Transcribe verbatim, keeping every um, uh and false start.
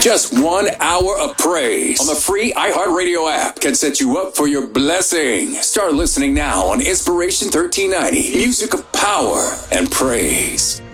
Just one hour of praise on the free iHeartRadio app can set you up for your blessing. Start listening now on Inspiration thirteen ninety. Music of power and praise.